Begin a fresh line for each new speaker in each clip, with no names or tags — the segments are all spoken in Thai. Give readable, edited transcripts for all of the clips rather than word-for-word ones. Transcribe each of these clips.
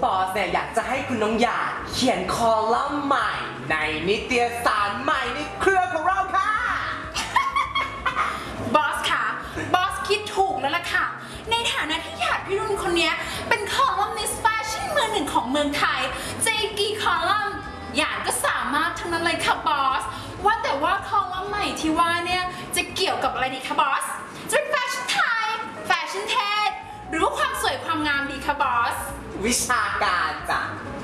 บอสเนี่ยอยากจะให้คุณน้องหยาดเขียนคอลัมน์ใหม่ในนิตยสารใหม่ในเครือของเราค่ะ
บอสค่ะบอสคิดถูกแล้วล่ะค่ะในฐานะที่หยาดพิรุณคนนี้เป็นคอลัมนิสต์แฟชั่นมือหนึ่งของเมืองไทยเจกี่คอลัมน์หยาดก็สามารถทั้งนั้นเลยค่ะบอสว่าแต่ว่าคอลัมน์ใหม่ที่ว่าเนี่ยจะเกี่ยวกับอะไรดีคะบอสจะเป็นแฟชั่นไทยแฟชั่นเทศหรือว่าความสวยความงามดีคะบอส
วิชาการจ้ะ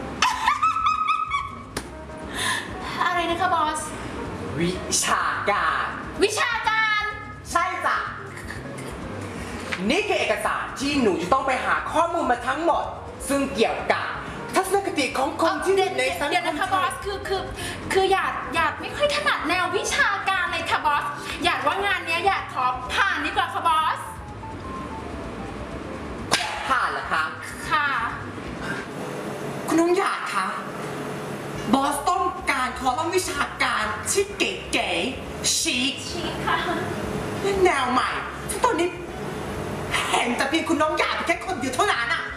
อะไรนะคะบอส
วิชาการ
วิชาการ
ใช่จ้ะนี่คือเอกสารที่หนูจะต้องไปหาข้อมูลมาทั้งหมดซึ่งเกี่ยวกับทัศนคติของคนที่อยู่ในสังคม
เดี๋ยวนะคะบอสคือหยาดไม่ค่อยถนัดแนววิชาการเลยค่ะบอสหยาดว่างานนี้หยาดขอผ่านดีกว่าค่ะบอส
ผ่านเหรอคะ
ค่ะ
คุณน้องหยาดคะบอสต้องการคอลัมน์วิชาการที่เก๋ๆชิค
ค่ะ
แนวใหม่ที่ตอนนี้เห็นแต่เพียงคุณน้องหยาดแค่คนเดียวเท่านั้นอะ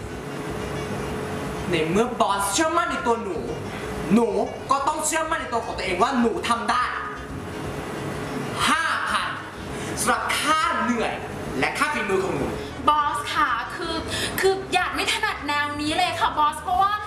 ในเมื่อบอสเชื่อมั่นในตัวหนูก็ต้องเชื่อมั่นในตัวของตัวเองว่าหนูทำได้ 5,000 สำหรับค่าเหนื่อยและค่าฝีมือของหนู
บอสค่ะคือหยาดไม่ถนัดแนวนี้เลยค่ะบอสเพราะว่า